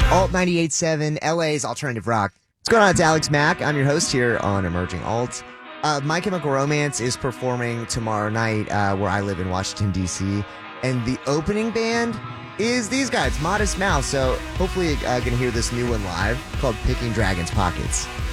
Alt 98.7, LA's alternative rock. What's going on? It's Alex Mack. I'm your host here on Emerging Alt. My Chemical Romance is performing tomorrow night where I live in Washington, D.C. And the opening band is these guys, Modest Mouse. So hopefully going to hear this new one live called Picking Dragons' Pockets.